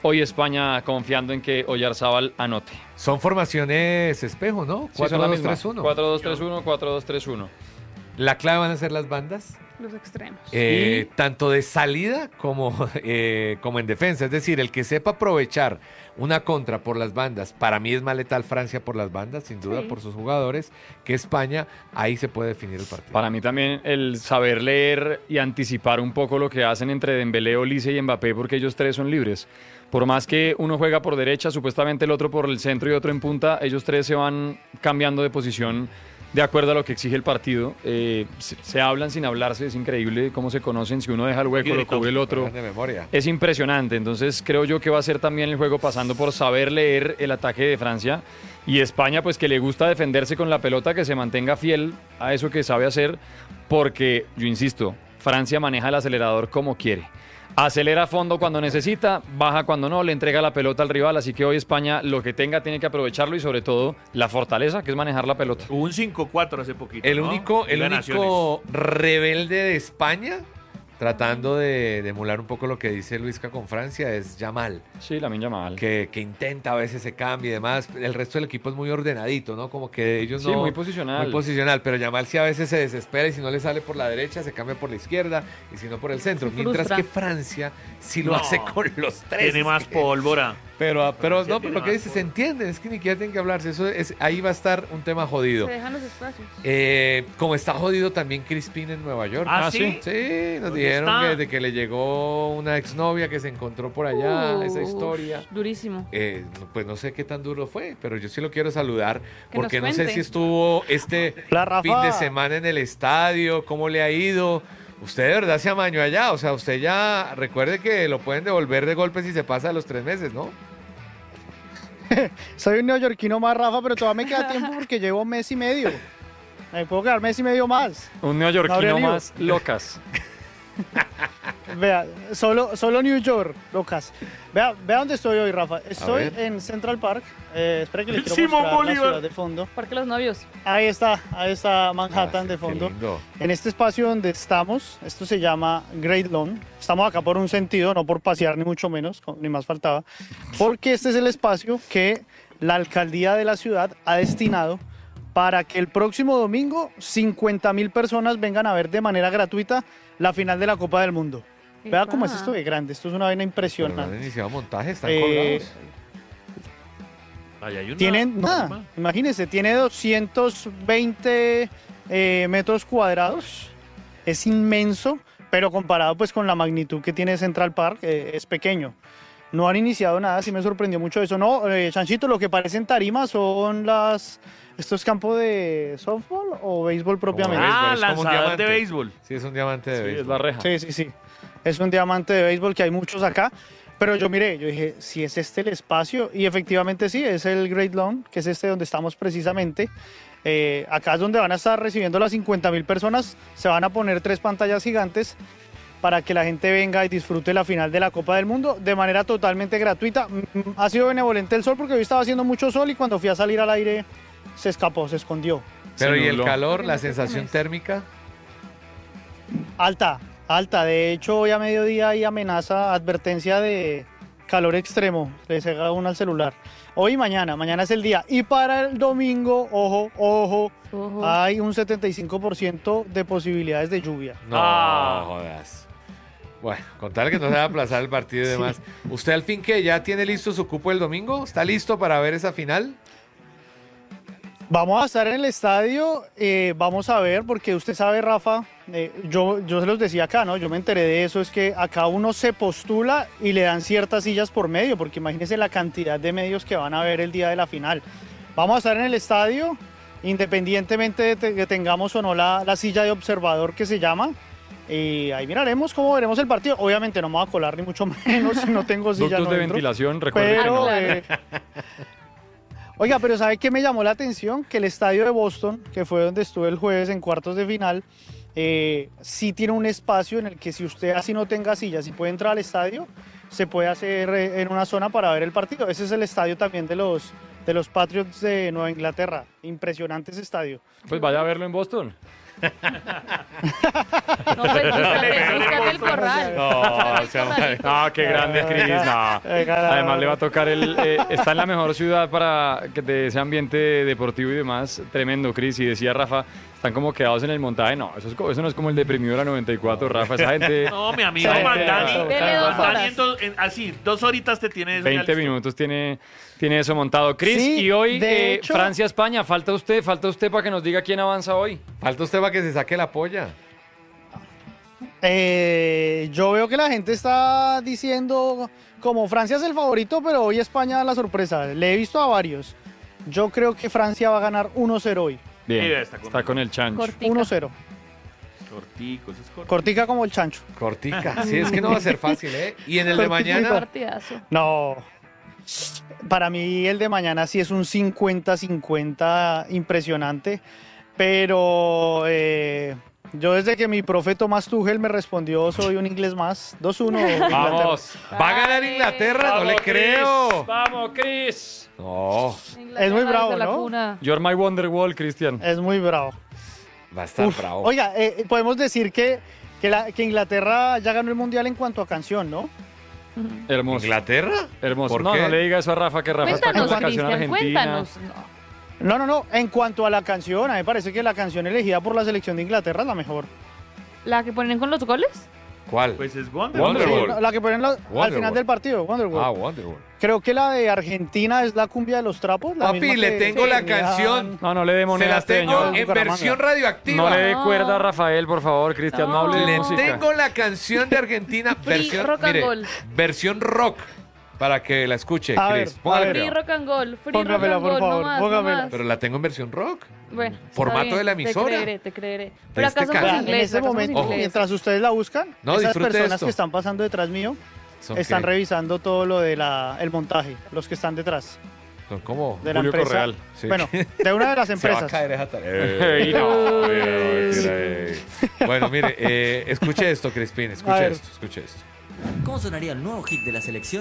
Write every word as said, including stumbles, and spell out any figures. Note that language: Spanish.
hoy España confiando en que Oyarzábal anote. Son formaciones espejo, ¿no? cuatro dos tres uno. cuatro dos tres uno, cuatro dos tres uno. La clave van a ser las bandas. Los extremos. Eh, tanto de salida como, eh, como en defensa. Es decir, el que sepa aprovechar una contra por las bandas, para mí es más letal Francia por las bandas, sin duda, Sí. por sus jugadores, que España, ahí se puede definir el partido. Para mí también el saber leer y anticipar un poco lo que hacen entre Dembélé, Olise y Mbappé, porque ellos tres son libres. Por más que uno juega por derecha, supuestamente el otro por el centro y otro en punta, ellos tres se van cambiando de posición de acuerdo a lo que exige el partido. Eh, se, se hablan sin hablarse, es increíble cómo se conocen. Si uno deja el hueco, lo cubre el otro. De memoria. Es impresionante. Entonces creo yo que va a ser también el juego pasando por saber leer el ataque de Francia. Y España, pues que le gusta defenderse con la pelota, que se mantenga fiel a eso que sabe hacer. Porque, yo insisto, Francia maneja el acelerador como quiere. Acelera a fondo cuando necesita, baja cuando no, le entrega la pelota al rival, así que hoy España lo que tenga tiene que aprovecharlo y sobre todo la fortaleza que es manejar la pelota. Hubo un cinco cuatro hace poquito, El ¿no? único, el Liga único rebelde de España, tratando de, de emular un poco lo que dice Luisca con Francia, es Yamal. Sí, Lamine Yamal. Que, que intenta a veces ese cambio y demás. El resto del equipo es muy ordenadito, ¿no? Como que ellos Sí, no... muy posicional. Muy posicional, pero Yamal sí a veces se desespera y si no le sale por la derecha, se cambia por la izquierda y si no por el centro. Se Mientras frustra. que Francia sí lo No, hace con los tres. Tiene más Es que- pólvora. Pero, pero Francia no, pero tiene lo que más dice, se pólvora. entiende, es que ni siquiera tienen que hablarse. Eso es, ahí va a estar un tema jodido. Se dejan los espacios. Eh, como está jodido también Crispin en Nueva York. ¿Ah, Ah, sí? sí. Sí, nos ¿Dónde dijeron está? que desde que le llegó una exnovia que se encontró por allá, esa Uf, historia. Durísimo. Eh, pues no sé qué tan duro fue, pero yo sí lo quiero saludar Que porque no nos sé cuente. si estuvo este Hola, Rafa. fin de semana en el estadio, cómo le ha ido. Usted de verdad se amañó allá, o sea, usted ya recuerde que lo pueden devolver de golpe si se pasa a los tres meses, ¿no? Soy un neoyorquino más, Rafa, pero todavía me queda tiempo porque llevo mes y medio. Me puedo quedar mes y medio más. Un No habría neoyorquino lío. más locas. Vea, solo, solo New York, locas. Vea, vea dónde estoy hoy, Rafa. Estoy ver. en Central Park. Eh, espera que les quiero Simón mostrar Bolívar. la ciudad de fondo. Parque los novios. Ahí está, ahí está Manhattan Ah, sí, de qué fondo. lindo. En este espacio donde estamos, esto se llama Great Lawn. Estamos acá por un sentido, no por pasear ni mucho menos, ni más faltaba, porque este es el espacio que la alcaldía de la ciudad ha destinado para que el próximo domingo cincuenta mil personas vengan a ver de manera gratuita la final de la Copa del Mundo. Vea Epa. cómo es esto de grande, esto es una vaina Pero no han impresionante. iniciado montaje, están Eh, colgados. Ahí hay una Tienen, nada, norma. imagínense, tiene doscientos veinte eh, metros cuadrados, es inmenso, pero comparado pues con la magnitud que tiene Central Park, eh, es pequeño. No han iniciado nada, sí me sorprendió mucho eso. No, eh, Chanchito, lo que parecen tarimas son las, estos campos de softball o béisbol propiamente. béisbol, Ah, es como un lanzador diamante. de béisbol. Sí, es un diamante de Sí, béisbol. es la reja. Sí, sí, sí. Es un diamante de béisbol que hay muchos acá. Pero yo miré, yo dije, si es este el espacio, y efectivamente sí, es el Great Lawn, que es este donde estamos precisamente. Eh, acá es donde van a estar recibiendo las cincuenta mil personas. Se van a poner tres pantallas gigantes para que la gente venga y disfrute la final de la Copa del Mundo de manera totalmente gratuita. Mm, Ha sido benevolente el sol porque hoy estaba haciendo mucho sol y cuando fui a salir al aire se escapó, se escondió. Pero Se ¿y el nubló. calor, Porque la no te sensación comes. térmica? Alta, alta. De hecho, hoy a mediodía hay amenaza, advertencia de calor extremo. Le llega uno al celular. Hoy y mañana, mañana es el día. Y para el domingo, ojo, ojo, Ojo. hay un setenta y cinco por ciento de posibilidades de lluvia. No, Ah. jodas. Bueno, con tal que no se va a aplazar el partido y demás. ¿Usted al fin que ya tiene listo su cupo el domingo? ¿Está listo para ver esa final? Vamos a estar en el estadio, eh, vamos a ver, porque usted sabe, Rafa, eh, yo, yo se los decía acá, ¿no? Yo me enteré de eso, es que acá uno se postula y le dan ciertas sillas por medio, porque imagínense la cantidad de medios que van a ver el día de la final. Vamos a estar en el estadio, independientemente de te- que tengamos o no la, la silla de observador que se llama, y ahí miraremos cómo veremos el partido. Obviamente no me voy a colar ni mucho menos si no tengo silla. Ductos no de entro. ventilación, recuerden que Pero, no. eh, oiga, pero ¿sabe qué me llamó la atención? Que el estadio de Boston, que fue donde estuve el jueves en cuartos de final, eh, sí tiene un espacio en el que si usted así no tenga sillas y puede entrar al estadio, se puede hacer eh, en una zona para ver el partido. Ese es el estadio también de los, de los Patriots de Nueva Inglaterra. Impresionante ese estadio. Pues vaya a verlo en Boston. No, pues búscale, búscale el corral. No, Búscale el o sea, corralito. no, qué grande Cris, no. Además le va a tocar el... eh, está en la mejor ciudad para que de ese ambiente deportivo y demás. Tremendo, Cris. Y decía Rafa, están como quedados en el montaje. No, eso, es, co- eso no es como el deprimido de la noventa y cuatro, Rafa. Esa gente... No, mi amigo Sí, Mandani. sí, dele dos Mandani horas. en dos- en- así, dos horitas te tiene eso. ya veinte listo. minutos tiene, tiene eso montado. Cris, Sí, y hoy de eh, hecho- Francia-España. Falta usted, falta usted para que nos diga quién avanza hoy. Falta usted para que se saque la polla. Eh, yo veo que la gente está diciendo como Francia es el favorito, pero hoy España da la sorpresa. Le he visto a varios. Yo creo que Francia va a ganar uno cero hoy. Bien, Mira, está, está con- con el chancho. Cortica. uno cero. Cortico, eso es cortico. Cortica como el chancho. Cortica. Sí, es que no va a ser fácil, ¿eh? Y en el de Cortica. mañana, Partidazo. No. Para mí el de mañana sí es un cincuenta cincuenta impresionante. Pero eh, yo desde que mi profe Tomás Tuchel me respondió soy un inglés más. dos uno. Vamos. ¿va a ganar Inglaterra? No le Vamos, Cris. creo. Vamos, Cris. No, Es muy bravo, desde la ¿no? cuna. You're my Wonderwall, Cristian. Es muy bravo. va a estar Uf, bravo. Oiga, eh, podemos decir que, que, la- que Inglaterra ya ganó el mundial en cuanto a canción, ¿no? Hermoso. ¿Inglaterra? Hermoso. ¿Por no, qué? no le diga eso a Rafa, que Rafa está con Cuéntanos, la canción Cristian, argentina. cuéntanos. No. No, no, no. En cuanto a la canción, a mí me parece que la canción elegida por la selección de Inglaterra es la mejor. ¿La que ponen con los goles? ¿Cuál? Pues es Wonder. Wonderwall. Sí, la- la que ponen la- al Wonderwall. final del partido, Wonderwall. Ah, Wonderwall. Creo que la de Argentina es la cumbia de los trapos. La Papi, misma le que- tengo que la tenían- canción. No, no le dé Se moneda a la este tengo señor. en Bucaramanga. versión radioactiva. No le dé No. cuerda a Rafael, por favor, Cristian. No, No. hable de Le música. tengo la canción de Argentina, Free versión, rock and mire, roll. versión rock, para que la escuche, A Chris. ver, Póngale a ver. Free cuidado. rock and roll, free Póngamela, rock and por roll, favor, no más, póngamela. no más. Pero la tengo en versión rock. Bueno, está Formato bien, de la emisora. Te creeré, te creeré. Pero este acá somos canal. En ingleses, ese acá somos momento, Ojo. ingleses. mientras ustedes la buscan, No, esas disfrute personas esto. que están pasando detrás mío ¿Son están qué? revisando todo lo de la el montaje, los que están detrás ¿Son cómo? de la Julio empresa. Correal. Sí. Bueno, de una de las Se va a empresas. caer esa tarea. Ey, no. Eh, mentira, eh. Bueno, mire, eh, escuche esto, Crispín, A escuche ver. esto, escuche esto. ¿Cómo sonaría el nuevo hit de la selección?